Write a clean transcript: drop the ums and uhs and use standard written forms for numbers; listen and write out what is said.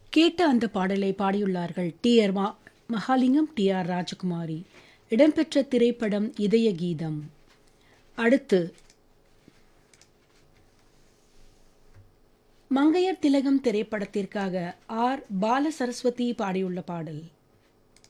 கேட்ட அந்த பாடலை பாடியுள்ளார்கள் டி.ஆர். மகாலிங்கம், டி.ஆர். ராஜகுமாரி. இடம்பெற்ற திரைப்படம் இதய கீதம். அடுத்து மங்கையர் திலகம் திரைப்படத்திற்காக ஆர். பாலசரஸ்வதி பாடியுள்ள பாடல்.